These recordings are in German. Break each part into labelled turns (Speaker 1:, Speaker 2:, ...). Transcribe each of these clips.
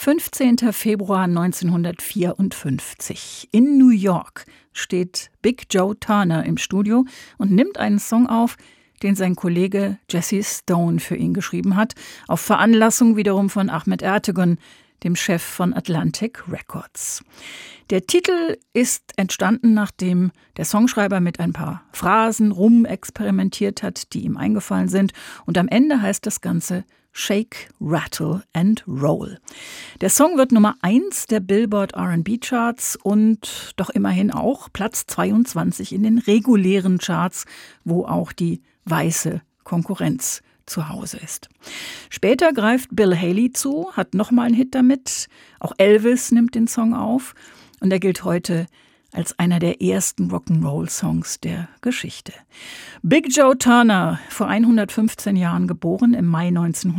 Speaker 1: 15. Februar 1954. In New York steht Big Joe Turner im Studio und nimmt einen Song auf, den sein Kollege Jesse Stone für ihn geschrieben hat, auf Veranlassung wiederum von Ahmet Ertegun, dem Chef von Atlantic Records. Der Titel ist entstanden, nachdem der Songschreiber mit ein paar Phrasen rumexperimentiert hat, die ihm eingefallen sind. Und am Ende heißt das Ganze Shake, Rattle and Roll. Der Song wird Nummer 1 der Billboard R&B Charts und doch immerhin auch Platz 22 in den regulären Charts, wo auch die weiße Konkurrenz zu Hause ist. Später greift Bill Haley zu, hat nochmal einen Hit damit. Auch Elvis nimmt den Song auf und er gilt heute als einer der ersten Rock'n'Roll-Songs der Geschichte. Big Joe Turner, vor 115 Jahren geboren, im Mai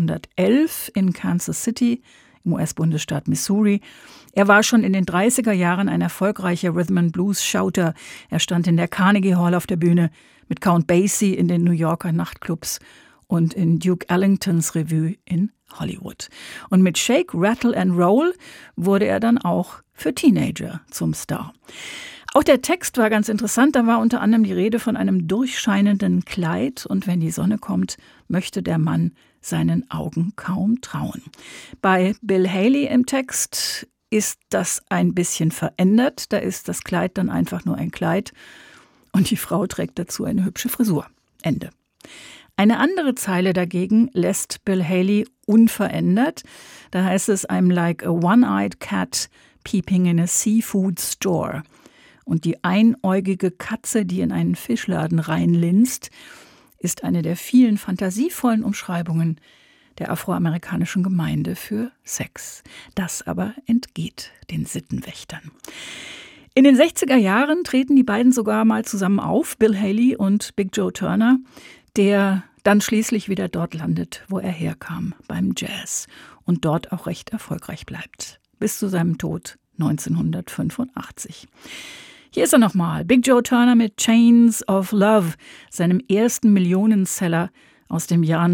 Speaker 1: 1911 in Kansas City, im US-Bundesstaat Missouri. Er war schon in den 30er Jahren ein erfolgreicher Rhythm-and-Blues-Shouter. Er stand in der Carnegie Hall auf der Bühne, mit Count Basie in den New Yorker Nachtclubs und in Duke Ellingtons Revue in Hollywood. Und mit Shake, Rattle and Roll wurde er dann auch für Teenager zum Star. Auch der Text war ganz interessant. Da war unter anderem die Rede von einem durchscheinenden Kleid und wenn die Sonne kommt, möchte der Mann seinen Augen kaum trauen. Bei Bill Haley im Text ist das ein bisschen verändert. Da ist das Kleid dann einfach nur ein Kleid und die Frau trägt dazu eine hübsche Frisur. Ende. Eine andere Zeile dagegen lässt Bill Haley unverändert. Da heißt es, I'm like a one-eyed cat peeping in a seafood store. Und die einäugige Katze, die in einen Fischladen reinlinst, ist eine der vielen fantasievollen Umschreibungen der afroamerikanischen Gemeinde für Sex. Das aber entgeht den Sittenwächtern. In den 60er Jahren treten die beiden sogar mal zusammen auf, Bill Haley und Big Joe Turner, der dann schließlich wieder dort landet, wo er herkam, beim Jazz und dort auch recht erfolgreich bleibt. Bis zu seinem Tod 1985. Hier ist er nochmal, Big Joe Turner mit Chains of Love, seinem ersten Millionenseller aus dem Jahr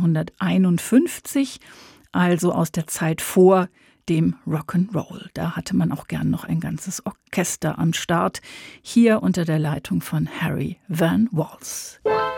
Speaker 1: 1951, also aus der Zeit vor dem Rock'n'Roll. Da hatte man auch gern noch ein ganzes Orchester am Start, hier unter der Leitung von Harry Van Walls.